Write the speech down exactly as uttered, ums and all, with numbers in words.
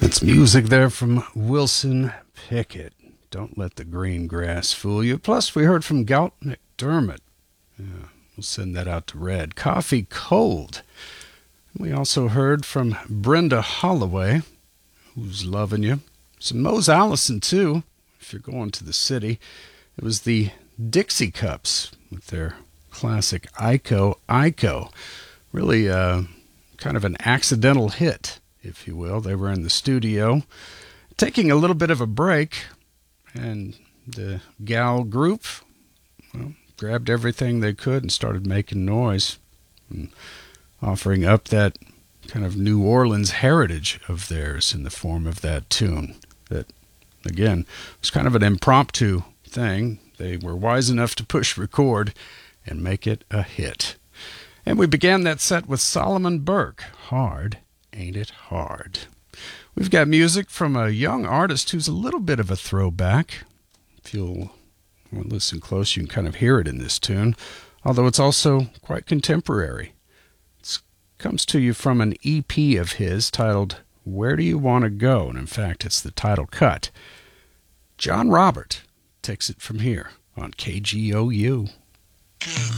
That's music there from Wilson Pickett. Don't let the green grass fool you. Plus, we heard from Galt McDermott. Yeah, we'll send that out to Red. Coffee Cold. We also heard from Brenda Holloway, Who's Loving You. Some Mose Allison, too, if you're going to the city. It was the Dixie Cups with their classic Iko Iko. Really uh, kind of an accidental hit, if you will. They were in the studio taking a little bit of a break, and the gal group, well, grabbed everything they could and started making noise, and offering up that kind of New Orleans heritage of theirs in the form of that tune that, again, was kind of an impromptu thing. They were wise enough to push record and make it a hit. And we began that set with Solomon Burke, Hard Ain't It Hard. We've got music from a young artist who's a little bit of a throwback. If you'll listen close, you can kind of hear it in this tune, although it's also quite contemporary. It comes to you from an E P of his titled Where Do You Want to Go? And in fact, it's the title cut. John Robert takes it from here on K G O U.